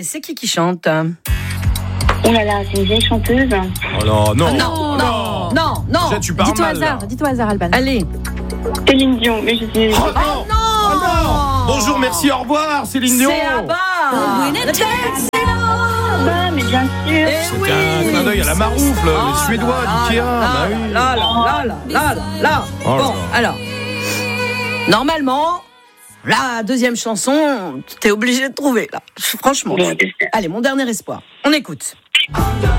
c'est qui chante? Oh là là, c'est une vieille chanteuse. Oh là, non. Non. Déjà, tu pars mal, là. Dites au hasard, Alban. Allez. Céline Dion, mais je sais. Oh non. Oh non. Bonjour, merci, au revoir, Céline Dion. C'est Abba. Bah, mais bien sûr. C'était un clin d'œil à la Maroufle, les Suédois d'Ikea. Bah oui. Là. Oh là Bon, là. alors. Normalement, la deuxième chanson, t'es obligé de trouver, là. Franchement. Bon, j'espère. Allez, mon dernier espoir. On écoute.